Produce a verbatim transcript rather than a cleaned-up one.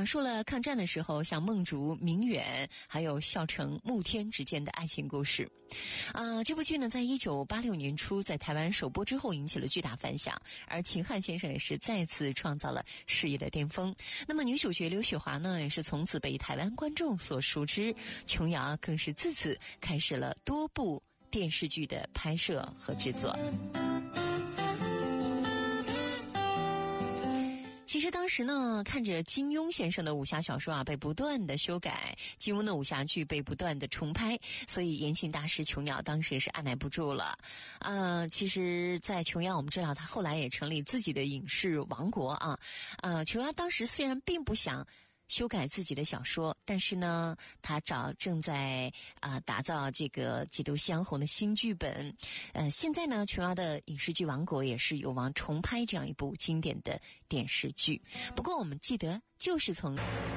述了抗战的时候像梦竹、明远还有孝成、慕天之间的爱情故事。啊、呃，这部剧呢，在一九八六年初在台湾首播之后引起了巨大反响，而秦汉先生也是再次创造了事业的巅峰。那么女主角刘雪华呢，也是从此被台湾观众所熟知，琼瑶更是自此开始了多部电视剧的拍摄和制作。其实当时呢，看着金庸先生的武侠小说啊被不断的修改，金庸的武侠剧被不断的重拍，所以言情大师琼瑶当时是按耐不住了。呃，其实在琼瑶我们知道她后来也成立自己的影视王国啊。呃，琼瑶当时虽然并不想修改自己的小说，但是呢，他找正在啊、呃、打造这个几度相红的新剧本。呃，现在呢，琼瑶的影视剧王国也是有望重拍这样一部经典的电视剧。不过我们记得，就是从